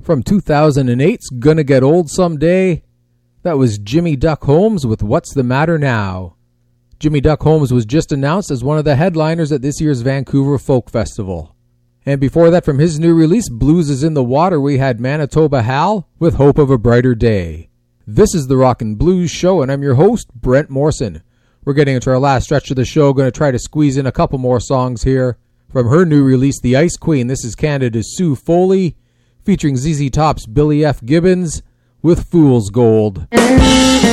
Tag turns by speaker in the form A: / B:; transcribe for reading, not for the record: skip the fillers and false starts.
A: From 2008's Gonna Get Old Someday, that was Jimmy Duck Holmes with What's the Matter Now. Jimmy Duck Holmes was just announced as one of the headliners at this year's Vancouver Folk Festival. And before that, from his new release, Blues is in the Water, we had Manitoba Hal with Hope of a Brighter Day. This is the Rockin' Blues Show, and I'm your host, Brent Morrison. We're getting into our last stretch of the show. Going to try to squeeze in a couple more songs here. From her new release, The Ice Queen, this is Canada's Sue Foley, featuring ZZ Top's Billy F. Gibbons with Fool's Gold.